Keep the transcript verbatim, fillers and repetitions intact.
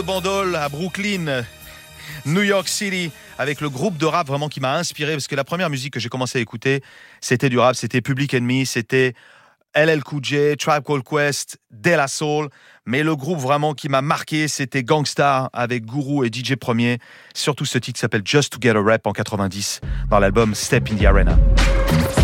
Bandol à Brooklyn, New York City, avec le groupe de rap vraiment qui m'a inspiré, parce que la première musique que j'ai commencé à écouter, c'était du rap, c'était Public Enemy, c'était L L Cool J, Tribe Called Quest, De La Soul, mais le groupe vraiment qui m'a marqué, c'était Gangstar avec Guru et D J Premier, surtout ce titre qui s'appelle Just to Get a Rap en quatre-vingt-dix, dans l'album Step in the Arena.